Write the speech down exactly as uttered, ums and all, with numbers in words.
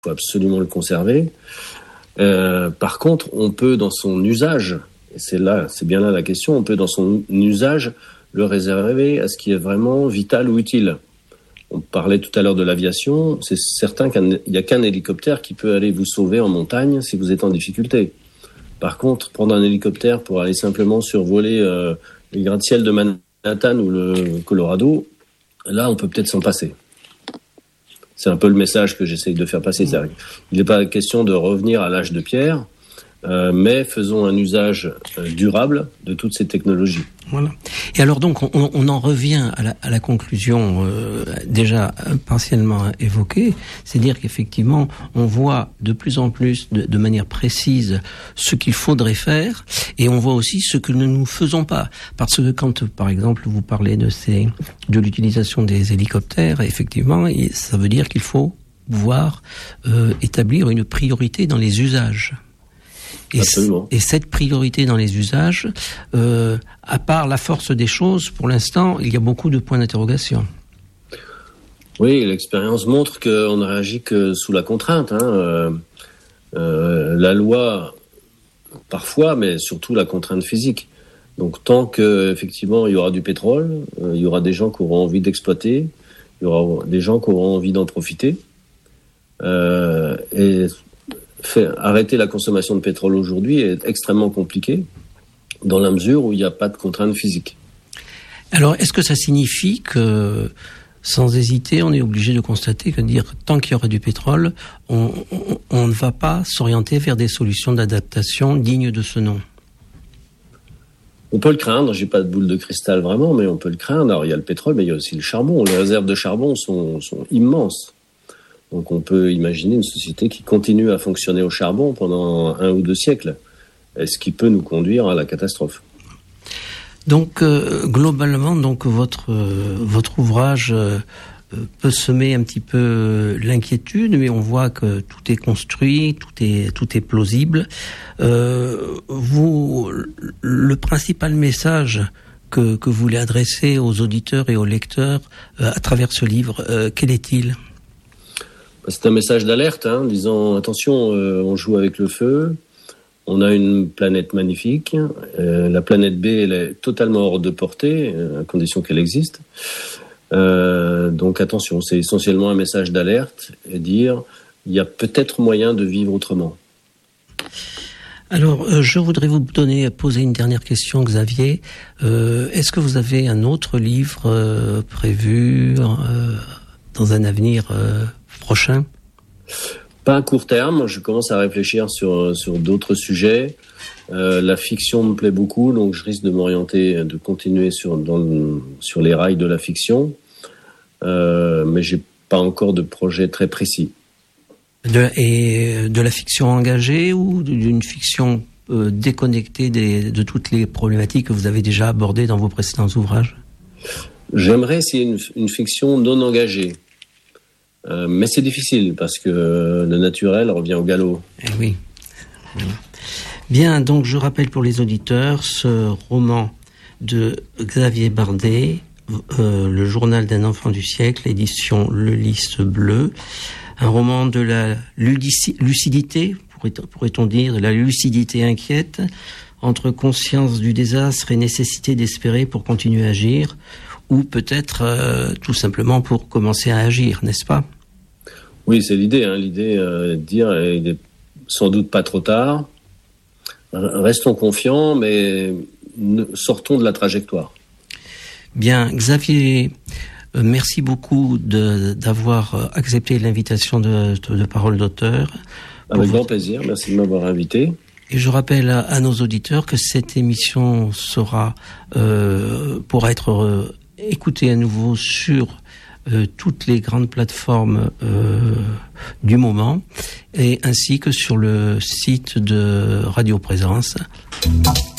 faut absolument le conserver. Euh, par contre, on peut dans son usage, et c'est là, c'est bien là la question, on peut dans son usage le réserver à ce qui est vraiment vital ou utile. On parlait tout à l'heure de l'aviation, c'est certain qu'il n'y a qu'un hélicoptère qui peut aller vous sauver en montagne si vous êtes en difficulté. Par contre, prendre un hélicoptère pour aller simplement survoler euh, les gratte-ciel de Manhattan ou le Colorado, là, on peut peut-être s'en passer. C'est un peu le message que j'essaye de faire passer. C'est-à-dire, il n'est pas question de revenir à l'âge de pierre, euh, mais faisons un usage euh, durable de toutes ces technologies. Voilà. Et alors donc, on, on en revient à la, à la conclusion euh, déjà partiellement évoquée, c'est-à-dire qu'effectivement, on voit de plus en plus, de, de manière précise, ce qu'il faudrait faire, et on voit aussi ce que nous ne faisons pas. Parce que quand, par exemple, vous parlez de ces, de l'utilisation des hélicoptères, effectivement, ça veut dire qu'il faut pouvoir euh, établir une priorité dans les usages. Et, et cette priorité dans les usages, euh, à part la force des choses, pour l'instant, il y a beaucoup de points d'interrogation. Oui, l'expérience montre qu'on ne réagit que sous la contrainte. Hein. Euh, euh, la loi, parfois, mais surtout la contrainte physique. Donc, tant qu'effectivement, il y aura du pétrole, euh, il y aura des gens qui auront envie d'exploiter, il y aura des gens qui auront envie d'en profiter. Euh, et Faire, arrêter la consommation de pétrole aujourd'hui est extrêmement compliqué dans la mesure où il n'y a pas de contrainte physique. Alors, est-ce que ça signifie que, sans hésiter, on est obligé de constater que dire tant qu'il y aura du pétrole, on, on, on ne va pas s'orienter vers des solutions d'adaptation dignes de ce nom? On peut le craindre, j'ai pas de boule de cristal vraiment, mais on peut le craindre. Alors, il y a le pétrole, mais il y a aussi le charbon. Les réserves de charbon sont, sont immenses. Donc on peut imaginer une société qui continue à fonctionner au charbon pendant un ou deux siècles, ce qui peut nous conduire à la catastrophe. Donc euh, globalement, donc votre euh, votre ouvrage euh, peut semer un petit peu l'inquiétude, mais on voit que tout est construit, tout est tout est plausible. Euh, vous, le principal message que que vous voulez adresser aux auditeurs et aux lecteurs euh, à travers ce livre, euh, quel est-il ? C'est un message d'alerte, hein, disant attention, euh, on joue avec le feu, on a une planète magnifique, euh, la planète B, elle est totalement hors de portée, euh, à condition qu'elle existe. Euh, donc attention, c'est essentiellement un message d'alerte et dire il y a peut-être moyen de vivre autrement. Alors, euh, je voudrais vous donner, poser une dernière question, Xavier. Euh, est-ce que vous avez un autre livre euh, prévu euh, dans un avenir euh, prochain? Pas à court terme, je commence à réfléchir sur, sur d'autres sujets. Euh, la fiction me plaît beaucoup, donc je risque de m'orienter, de continuer sur, dans le, sur les rails de la fiction. Euh, mais j'ai pas encore de projet très précis. De, et de la fiction engagée ou d'une fiction euh, déconnectée des, de toutes les problématiques que vous avez déjà abordées dans vos précédents ouvrages? J'aimerais essayer une, une fiction non engagée. Euh, mais c'est difficile parce que le naturel revient au galop. Eh oui. Bien, donc je rappelle pour les auditeurs ce roman de Xavier Bardet, euh, Le journal d'un enfant du siècle, édition Le Lys Bleu, un roman de la ludici- lucidité, pourrait-on dire, de la lucidité inquiète, entre conscience du désastre et nécessité d'espérer pour continuer à agir, ou peut-être euh, tout simplement pour commencer à agir, n'est-ce pas? Oui, c'est l'idée. Hein. L'idée euh, de dire, il n'est sans doute pas trop tard. Restons confiants, mais ne, sortons de la trajectoire. Bien, Xavier, euh, merci beaucoup de, d'avoir accepté l'invitation de, de, de Parole d'auteur. Avec grand plaisir, merci de m'avoir invité. Et je rappelle à, à nos auditeurs que cette émission sera euh, pourra être euh, écoutée à nouveau sur euh, toutes les grandes plateformes euh, du moment, et ainsi que sur le site de Radio Présence.